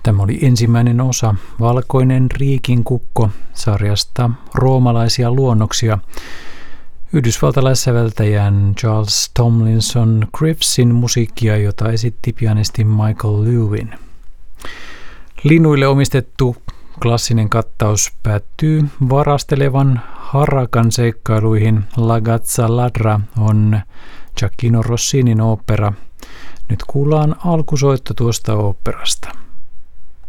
Tämä oli ensimmäinen osa Valkoinen riikinkukko -sarjasta Roomalaisia luonnoksia yhdysvaltalaissäveltäjän Charles Tomlinson Griffsin musiikkia, jota esitti pianisti Michael Lewin. Linnuille omistettu klassinen kattaus päättyy varastelevan harakan seikkailuihin. La Gazza Ladra on Gioacchino Rossinin ooppera. Nyt kuullaan alkusoitto tuosta oopperasta.